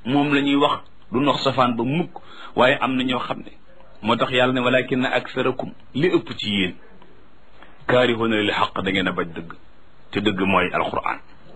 moom la ñuy wax du nox safaan ba mukk waaye am na ñoo xam ne moo tax yàlla ne walakinna aksarakum li ëpp ci yéen kaarihuuna lil xaq da ngeen a bañ dëgg te dëgg mooy alquran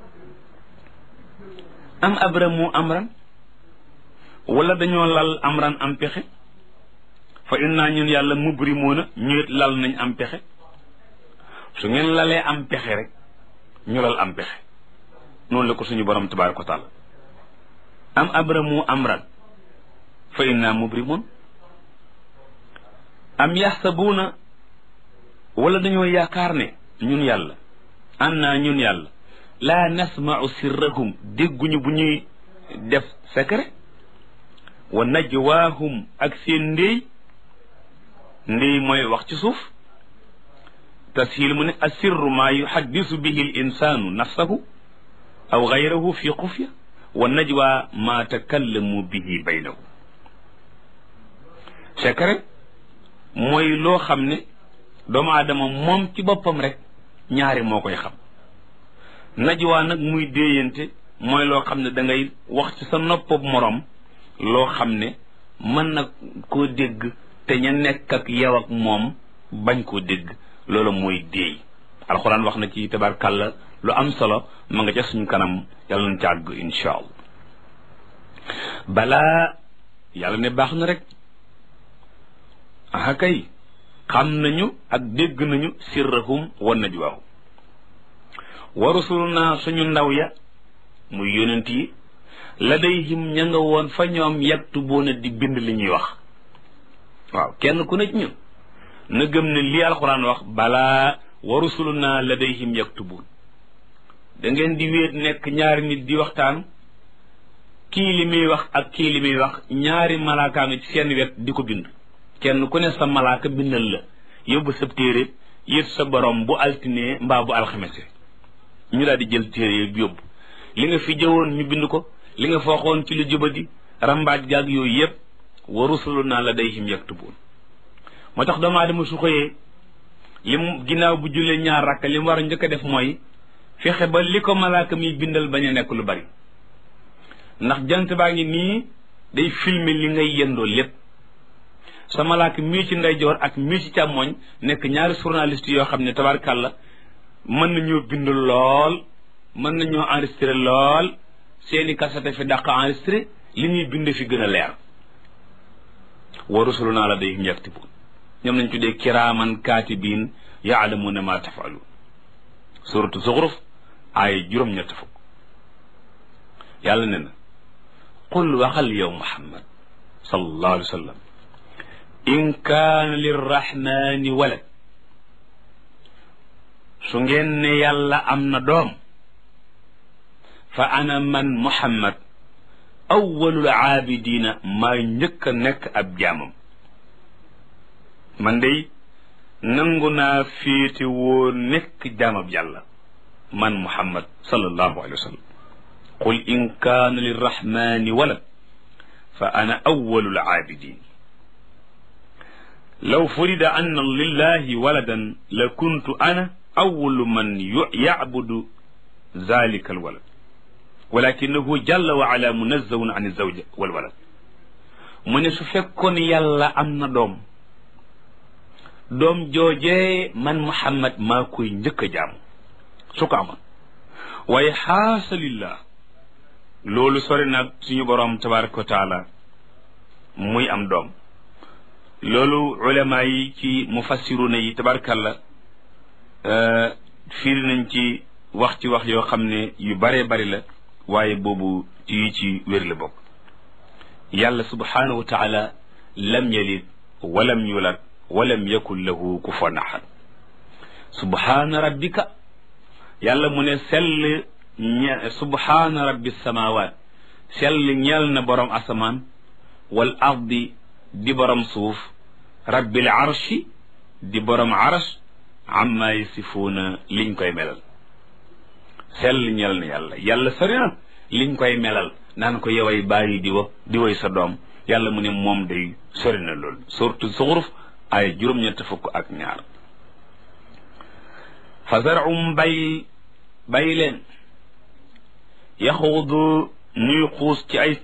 am abramu amran wala dañoo lal amran am pexe fa inna ñun yàlla mubrimuuna ñëwet lal nañ am pexe su ngeen lalee am pexe rek ñu lal am pexe noonu la ko suñu borom tabaraka wa taala am abramu amran fa inna mubrimun am yaxsabuuna wala dañoo yaakaar ne ñun yàlla anna ñun yàlla laa nasma'u sirrahum dégguñu bu ñuy def secret wa najwaahum ak seen ndéy mooy wax ci suuf tashil mu ne asirru maa yuhaddisu bihi l insanu nafsahu aw gayrahu fi xufya wa najwa maa takallamu bihi baynahu secret mooy loo xam ne doomu aadama moom ci boppam rek ñaari moo koy xam najwa nag muy déeyante mooy loo xam ne da ngay wax ci sa noppab moroom loo xam ne mën na koo dégg te ña nekk ak yow ak moom bañ koo dégg loolu mooy déey alxuraan wax na ci tabarkàlla lu am solo ma nga ca suñu kanam yàlla na càgg insha allah balaa yàlla ne baax na rek aha kay xam nañu ak dégg nañu sirrahum wa najwaahum wa rusuluna suñu ndaw ya muy yonent yi ladayhim ña nga woon fa ñoom yaktubuuna di bind li ñuy wax waaw kenn ku ne ci ñun na gëm ne lii alxuraan wax balaa wa rusuluna ladayhim yaktubuun da ngeen di wéet nekk ñaari nit di waxtaan kii li muy wax ak kii li muy wax ñaari malaakaanu ci seen wet di ko bind kenn ku ne sa malaaka bindal la yóbbu sa téere yët sa borom bu altine mbaa bu alxamese ñu daal di jël téere bi yóbbu li nga fi jëwoon ñu bind ko li nga fooxoon ci lu jubadi rambaaj gaag yooyu yëpp wa rusuluna ladayhim yaktubuun moo tax doomu aadama su xëyee lim ginnaaw bu jullee ñaar rakk li mu war a njëkk a def mooy fexe ba li ko malaaka mi bindal bañ a nekk lu bari ndax jant baa ngi nii day filmer li ngay yendoo lépp sa malaaka mii ci ndeyjoor ak mii ci càmmoñ nekk ñaari journaliste yoo xam ne tabarkàlla mën nañoo bind lool mën nañoo enregistré lool seeni kasete fi dàq enregistré li ñuy bind fi gën a leer wa rusuluna ladayhim yaktubuun ñoom lañ tuddee kiraaman kaatibiin yaalamuuna ma tafaluun suratu zuxruf ay juróom-ñett fukk yàlla ne na qul waxal yow muhammad sallallahu alayhi wa sallam in kaana lirrahmani walad su ngeen ne yàlla am na doom fa ana man muhammad awwalul aabidina maa njëkk a nekk ab jaamam man day nangu naa féete woo nekk jaamab yàlla man muhammad sallallahu alayhi wa sallam qul in kaana lirrahmani walad fa ana awwalul aabidin law furida anna lillahi waladan la kuntu ana awwalu man yacbudu zalika alwalad walakinahu jalla wa ala munazzahun an alzawja walwalad mu ne su fekkoon yàlla am na doom joojee man muhammad maa koy njëkk a jaamu su ko amoon waaye xaasalillah loolu sori nag suñu boroom tabaraka wa taala muy am doom loolu ulama yi ci mufassiruna yi tabarakallah fiiri nañ ci wax yoo xam ne yu baree bari la waaye boobu ci wér la bokk yàlla subhanahu wa taala lam yalid walam yulad walam yakun lahu kufuwan ahad subhana rabbika yàlla mu ne sell subhana rabbi samawat sell ñeel na borom asamaan wal ardi di borom suuf rabbil arshi di borom arsh amma yasifuuna liñ koy melal sell ñeel na yàlla sori na liñ koy melal naan ko yoway bàyyi di woy sa doom yàlla mu ne moom day sori na loolu surtout zuxruf ay juróom-ñett fukk ak ñaar fa zarum bay leen yaxuudu ñuy xuus ci ay